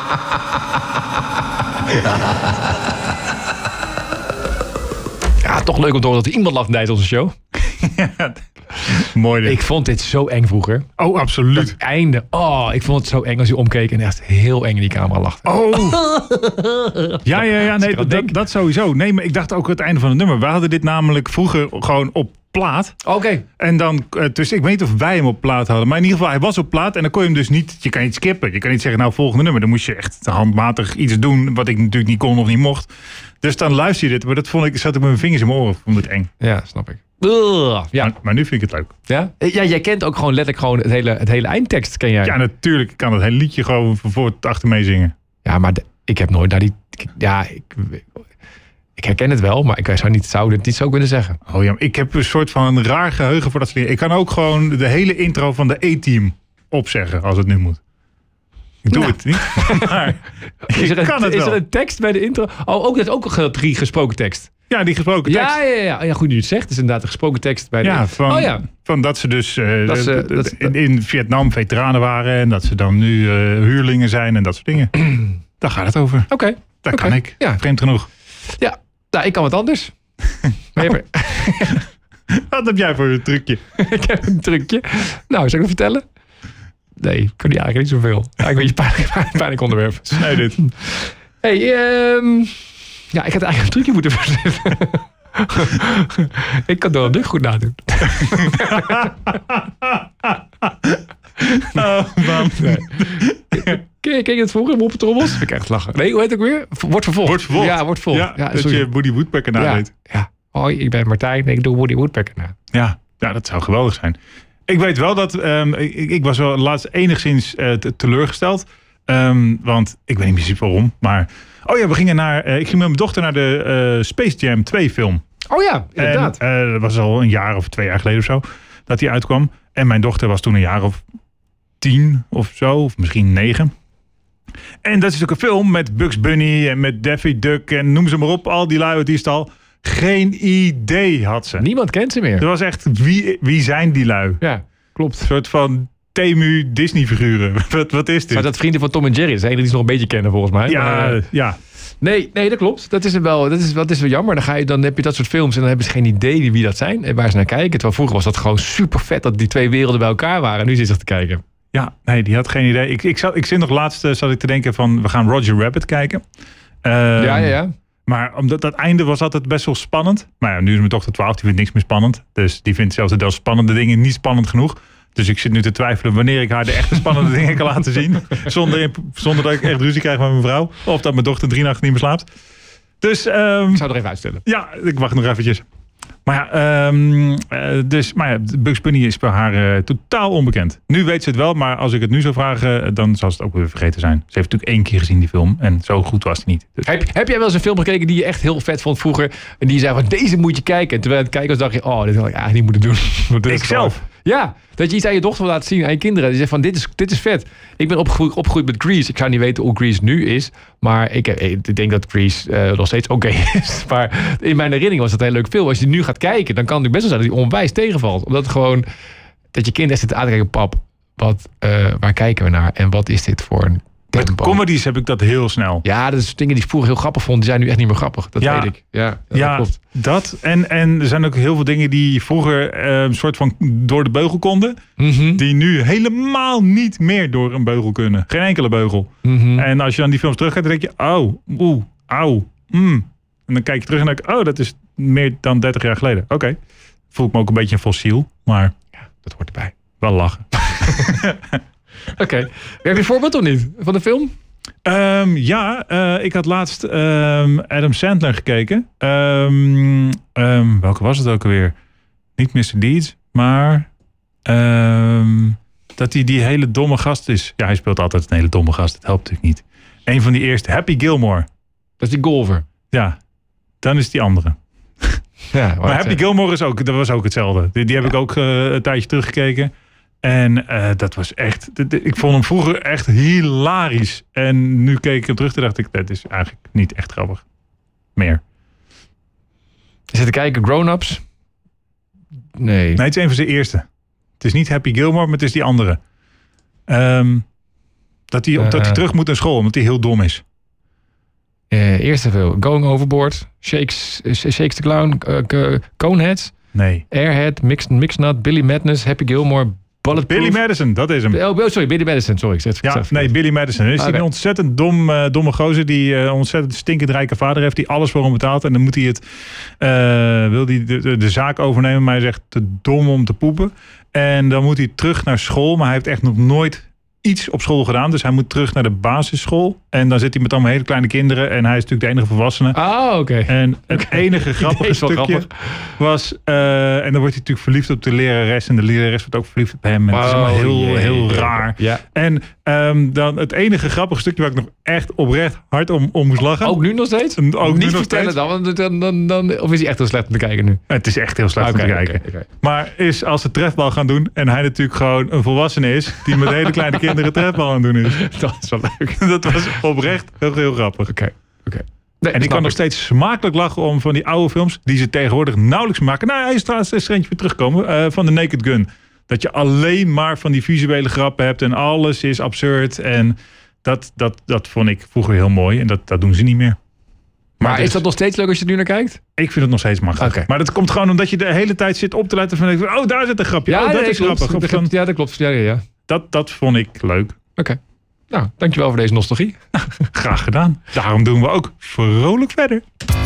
Ja, toch leuk om te horen dat er iemand lacht tijdens onze show. Mooi dit. Ik vond dit zo eng vroeger. Oh, absoluut. Het einde. Oh, ik vond het zo eng als hij omkeek en echt heel eng in die camera lachte. Oh. Ja. Nee, dat sowieso. Nee, maar ik dacht ook het einde van het nummer. We hadden dit namelijk vroeger gewoon op plaat. Oké. En dan, dus ik weet niet of wij hem op plaat hadden. Maar in ieder geval, hij was op plaat. En dan kon je hem dus niet, je kan niet skippen. Je kan niet zeggen, nou, volgende nummer. Dan moest je echt handmatig iets doen. Wat ik natuurlijk niet kon of niet mocht. Dus dan luister je dit. Maar dat vond ik, zat ik met mijn vingers in mijn oren. Vond het eng. Ja, snap ik. Ja. Maar nu vind ik het leuk. Ja? Ja, jij kent ook gewoon letterlijk het hele eindtekst, ken jij? Ja, natuurlijk. Ik kan het hele liedje gewoon van voor tot achter mee zingen. Ja, maar ik heb nooit naar die... Ja, ik herken het wel, maar ik zou het niet zo kunnen zeggen. Oh ja, ik heb een soort van raar geheugen voor dat soort dingen. Ik kan ook gewoon de hele intro van de A-Team opzeggen als het nu moet. Ik doe het niet, maar is er een tekst bij de intro? Oh, dat is ook een gesproken tekst. Ja, die gesproken tekst. Ja, goed nu je het zegt. Het is inderdaad een gesproken tekst bij de... Van dat ze dus in Vietnam veteranen waren en dat ze dan nu huurlingen zijn en dat soort dingen. Daar gaat het over. Oké. Dat kan ik. Ja. Vreemd genoeg. Ja, nou, ik kan wat anders. Wat heb jij voor een trucje? Ik heb een trucje. Nou, zal ik het vertellen? Nee, ik kan die eigenlijk niet zoveel. Eigenlijk een beetje pijnlijk onderwerp. Snijd dit. Hey, ja, ik had eigenlijk een trucje moeten verzinnen. Ik kan Donald Duck goed nadoen. Oh, man. Nee. Ken je het vroeger? Moppetrommels? Ik echt lachen. Nee, hoe heet het ook weer? Wordt vervolgd. Ja, wordt vervolgd. Ja, dat je Woody Woodpecker nadeed. Ja. Hoi, ik ben Martijn en ik doe Woody Woodpecker na. Ja, dat zou geweldig zijn. Ik weet wel dat... ik was wel laatst enigszins teleurgesteld. Want ik weet niet precies waarom. Maar... Oh ja, we gingen ik ging met mijn dochter naar de Space Jam 2 film. Oh ja, inderdaad. En, dat was al een jaar of 2 jaar geleden of zo. Dat die uitkwam. En mijn dochter was toen een jaar of 10 of zo. Of misschien 9. En dat is ook een film met Bugs Bunny en met Daffy Duck. En noem ze maar op. Al die lui uit die stal. Geen idee had ze. Niemand kent ze meer. Er was echt, wie zijn die lui? Ja, klopt. Een soort van Temu Disney figuren. Wat is dit? Maar dat vrienden van Tom en Jerry. Dat is de enige die ze nog een beetje kennen volgens mij. Ja. Nee, dat klopt. Dat is wel jammer. Dan heb je dat soort films en dan hebben ze geen idee wie dat zijn en waar ze naar kijken. Terwijl vroeger was dat gewoon super vet dat die twee werelden bij elkaar waren. En nu zit ze te kijken. Ja, nee, die had geen idee. Ik zit nog laatst zat ik te denken van we gaan Roger Rabbit kijken. Ja. Maar omdat dat einde was altijd best wel spannend. Maar ja, nu is mijn dochter 12, die vindt niks meer spannend. Dus die vindt zelfs de spannende dingen niet spannend genoeg. Dus ik zit nu te twijfelen wanneer ik haar de echte spannende dingen kan laten zien. Zonder dat ik echt ruzie krijg met mijn vrouw. Of dat mijn dochter 3 nachten niet meer slaapt. Dus, ik zou er even uitstellen. Ja, ik wacht nog eventjes. Maar ja, Bugs Bunny is bij haar totaal onbekend. Nu weet ze het wel, maar als ik het nu zou vragen, dan zal ze het ook weer vergeten zijn. Ze heeft natuurlijk 1 keer gezien die film en zo goed was die niet. Dus. Heb jij wel eens een film gekeken die je echt heel vet vond vroeger? En die je zei van deze moet je kijken. En terwijl het kijken was dacht je, oh, dit had ik eigenlijk niet moeten doen. Ik zelf? Ja, dat je iets aan je dochter wil laten zien, aan je kinderen. Die zegt van, dit is vet. Ik ben opgegroeid met Grease. Ik zou niet weten hoe Grease nu is. Maar ik denk dat Grease nog steeds oké is. Maar in mijn herinnering was dat een heel leuk film. Als je nu gaat kijken, dan kan het best wel zijn dat hij onwijs tegenvalt. Omdat het gewoon, dat je kind echt zit aan te kijken, pap, waar kijken we naar? En wat is dit voor een tempo? Met comedies heb ik dat heel snel. Ja, dat is dingen die ik vroeger heel grappig vond. Die zijn nu echt niet meer grappig. Dat weet ik. Ja, klopt. Dat. En er zijn ook heel veel dingen die vroeger een soort van door de beugel konden. Mm-hmm. Die nu helemaal niet meer door een beugel kunnen. Geen enkele beugel. Mm-hmm. En als je dan die films terug gaat, dan denk je, En dan kijk je terug en denk je, dat is meer dan 30 jaar geleden. Oké. Voel ik me ook een beetje een fossiel. Maar ja, dat hoort erbij. Wel lachen. Oké. Heb je een voorbeeld of niet van de film? Ik had laatst Adam Sandler gekeken. Welke was het ook alweer? Niet Mr. Deeds, maar dat hij die hele domme gast is. Ja, hij speelt altijd een hele domme gast. Dat helpt natuurlijk niet. Een van die eerste, Happy Gilmore. Dat is die golfer. Ja, dan is die andere. Ja, maar Happy Gilmore was ook hetzelfde. Die heb ik ook een tijdje teruggekeken. En dat was echt... Ik vond hem vroeger echt hilarisch. En nu keek ik hem terug en dacht ik... dat is eigenlijk niet echt grappig. Meer. Je zit te kijken, Grown-ups? Nee. Nee, het is een van zijn eerste. Het is niet Happy Gilmore, maar het is die andere. Dat hij terug moet naar school, omdat hij heel dom is. Eerste veel. Going Overboard. Shakes the Clown. Coneheads. Nee. Airhead. Mixnut. Billy Madness. Happy Gilmore. Bulletproof. Billy Madison, dat is hem. Sorry, Billy Madison. Sorry. Billy Madison. Is een ontzettend domme gozer die een ontzettend stinkend rijke vader heeft die alles voor hem betaalt. En dan moet hij wil hij de zaak overnemen, maar hij zegt te dom om te poepen. En dan moet hij terug naar school, maar hij heeft echt nog nooit iets op school gedaan. Dus hij moet terug naar de basisschool. En dan zit hij met allemaal hele kleine kinderen. En hij is natuurlijk de enige volwassene. Oké. En het enige grappige stukje was... en dan wordt hij natuurlijk verliefd op de lerares. En de lerares wordt ook verliefd op hem. En het is allemaal heel raar. Ja. En dan het enige grappige stukje waar ik nog echt oprecht hard om moest lachen. Ook nu nog steeds? Ook niet vertellen dan. Of is hij echt heel slecht om te kijken nu? Het is echt heel slecht om te kijken. Okay. Maar is als ze trefbal gaan doen. En hij natuurlijk gewoon een volwassene is. Die met hele kleine kinderen trefbal aan het doen is. Dat is wel leuk. Dat was oprecht heel grappig. Oké. Nee, en ik kan nog steeds smakelijk lachen om van die oude films. Die ze tegenwoordig nauwelijks maken. Nou, hij is trouwens er eentje weer terugkomen. Van de Naked Gun. Dat je alleen maar van die visuele grappen hebt. En alles is absurd. En dat vond ik vroeger heel mooi. En dat doen ze niet meer. Maar is dat nog steeds leuk als je er nu naar kijkt? Ik vind het nog steeds makkelijk. Okay. Maar dat komt gewoon omdat je de hele tijd zit op te letten. Van, oh, daar zit een grapje. Ja, dat is klopt. grappig. Ja, dat klopt. Ja. Dat vond ik leuk. Oké. Nou, dankjewel voor deze nostalgie. Graag gedaan. Daarom doen we ook vrolijk verder.